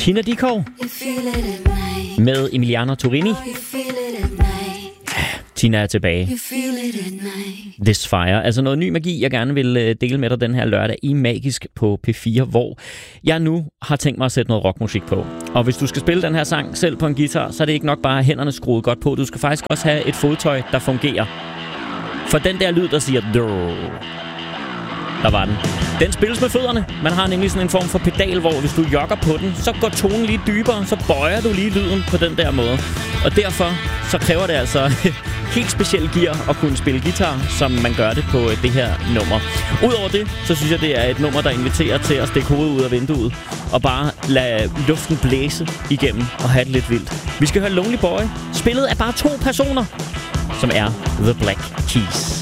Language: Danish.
Tina Dickow med Emiliano Torrini. Tina er tilbage. This Fire. Altså noget ny magi, jeg gerne vil dele med dig den her lørdag i Magisk på P4, hvor jeg nu har tænkt mig at sætte noget rockmusik på. Og hvis du skal spille den her sang selv på en guitar, så er det ikke nok bare hænderne skruet godt på. Du skal faktisk også have et fodtøj, der fungerer. For den der lyd, der siger... Der var den. Den spilles med fødderne. Man har nemlig sådan en form for pedal, hvor hvis du jogger på den, så går tonen lige dybere, så bøjer du lige lyden på den der måde. Og derfor så kræver det altså helt specielt gear at kunne spille guitar, som man gør det på det her nummer. Udover det, så synes jeg, det er et nummer, der inviterer til at stikke hovedet ud af vinduet og bare lade luften blæse igennem og have det lidt vildt. Vi skal høre Lonely Boy, spillet af bare 2 personer, som er The Black Keys.